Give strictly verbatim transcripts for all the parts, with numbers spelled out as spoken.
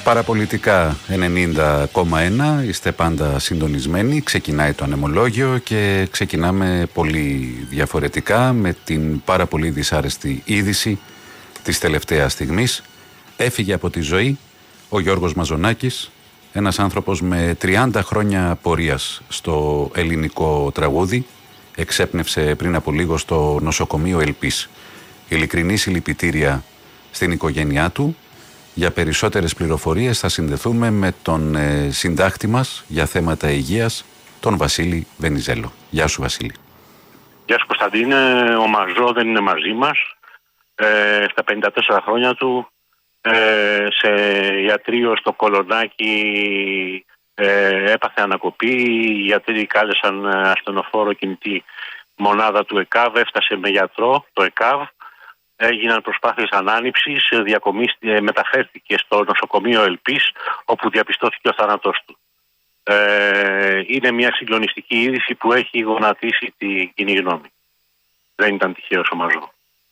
Παραπολιτικά ενενήντα κόμμα ένα, είστε πάντα συντονισμένοι, ξεκινάει το ανεμολόγιο και ξεκινάμε πολύ διαφορετικά με την πάρα πολύ δυσάρεστη είδηση της τελευταίας στιγμής. Έφυγε από τη ζωή ο Γιώργος Μαζονάκης, ένας άνθρωπος με τριάντα χρόνια πορείας στο ελληνικό τραγούδι, εξέπνευσε πριν από λίγο στο νοσοκομείο Ελπής. Ειλικρινή συλληπιτήρια στην οικογένειά του. Για περισσότερες πληροφορίες θα συνδεθούμε με τον ε, συντάκτη μας για θέματα υγείας, τον Βασίλη Βενιζέλο. Γεια σου, Βασίλη. Γεια σου, Κωνσταντίνε. Ο Μαζό δεν είναι μαζί μας. Ε, στα πενήντα τέσσερα χρόνια του, ε, σε ιατρείο στο Κολονάκι, ε, έπαθε ανακοπή. Οι γιατροί κάλεσαν ασθενοφόρο κινητή μονάδα του ΕΚΑΒ, έφτασε με γιατρό το ΕΚΑΒ. Έγιναν προσπάθειες ανάνυψης, μεταφέρθηκε στο νοσοκομείο Ελπής, όπου διαπιστώθηκε ο θάνατός του. Ε, είναι μια συγκλονιστική είδηση που έχει γονατίσει την κοινή γνώμη. Δεν ήταν τυχαίος ο Μαζό.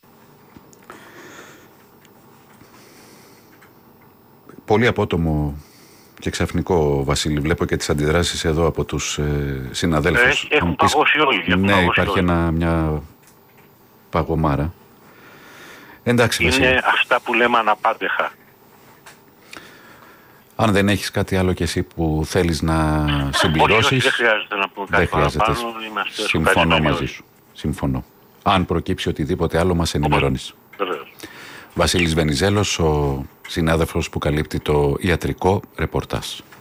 Πολύ απότομο και ξαφνικό, Βασίλη. Βλέπω και τις αντιδράσεις εδώ από τους ε, συναδέλφους. Ε, έχουν πεις... παγώσει όλοι. Έχουν ναι, παγώσει υπάρχει όλοι. Ένα, μια παγωμάρα. Εντάξει, είναι Βασίλη. Αυτά που λέμε αναπάντεχα. Αν δεν έχεις κάτι άλλο κι εσύ που θέλεις να συμπληρώσεις. Όχι, όχι, δεν χρειάζεται να πούμε κάτι παραπάνω. Συμφωνώ μαζί σου. Συμφωνώ. Αν προκύψει οτιδήποτε άλλο, μας ενημερώνεις. Βασίλης Βενιζέλος, ο συνάδελφος που καλύπτει το ιατρικό ρεπορτάζ.